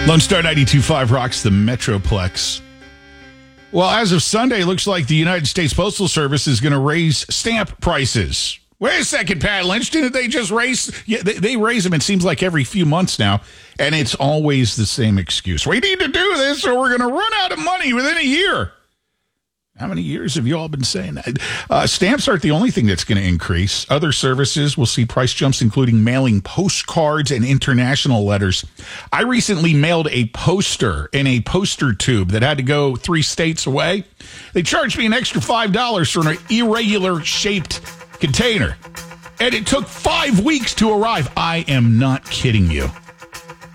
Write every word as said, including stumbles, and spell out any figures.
Lone Star ninety-two point five rocks the Metroplex. Well, as of Sunday, it looks like the United States Postal Service is going to raise stamp prices. Wait a second, Pat Lynch. Didn't they just raise? Yeah, they, they raise them, it seems like, every few months now. And it's always the same excuse. We need to do this or we're going to run out of money within a year. How many years have you all been saying that? Uh, stamps aren't the only thing that's going to increase. Other services will see price jumps, including mailing postcards and international letters. I recently mailed a poster in a poster tube that had to go three states away. They charged me an extra five dollars for an irregular shaped container. And it took five weeks to arrive. I am not kidding you.